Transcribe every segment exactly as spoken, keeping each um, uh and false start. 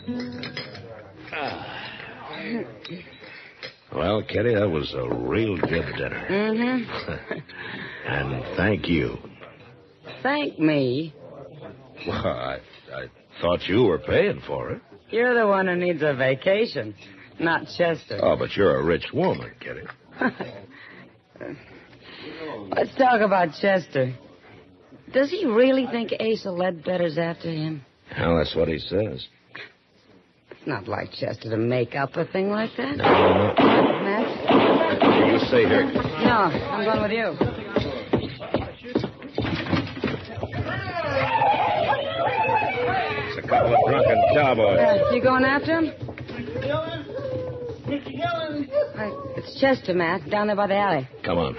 Well, Kitty, that was a real good dinner. Mm-hmm. And thank you. Thank me? Well, I, I thought you were paying for it. You're the one who needs a vacation, not Chester. Oh, but you're a rich woman, Kitty. Let's talk about Chester. Does he really think Asa Ledbetter's after him? Well, that's what he says. It's not like Chester to make up a thing like that. No, no. Matt? You stay here. No, I'm going with you. It's a couple of drunken cowboys. Uh, you going after him? Mister Gillen? Mister Gillen? Uh, it's Chester, Matt, down there by the alley. Come on.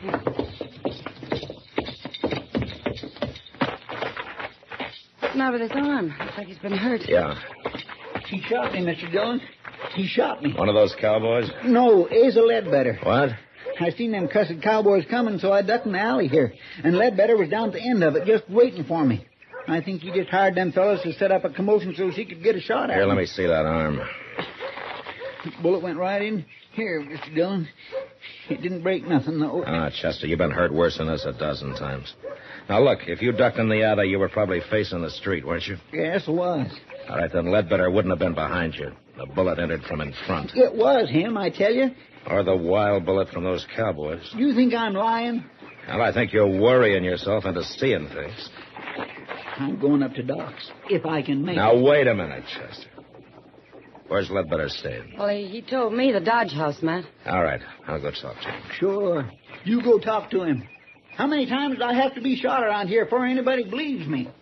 What's the matter with his arm? Looks like he's been hurt. Yeah. He shot me, Mister Dillon. He shot me. One of those cowboys? No, Asa Ledbetter. What? I seen them cussed cowboys coming, so I ducked in the alley here. And Ledbetter was down at the end of it, just waiting for me. I think he just hired them fellas to set up a commotion so he could get a shot at Here, me. let me see that arm. Bullet went right in. Here, Mister Dillon. It didn't break nothing, though. Ah, Chester, you've been hurt worse than this a dozen times. Now, look, if you ducked in the alley, you were probably facing the street, weren't you? Yes, it was. All right, then Ledbetter wouldn't have been behind you. The bullet entered from in front. It was him, I tell you. Or the wild bullet from those cowboys. You think I'm lying? Well, I think you're worrying yourself into seeing things. I'm going up to Doc's, if I can make Now, it. wait a minute, Chester. Where's Ledbetter staying? Well, he, he told me the Dodge House, Matt. All right, I'll go talk to him. Sure. You go talk to him. How many times do I have to be shot around here before anybody believes me?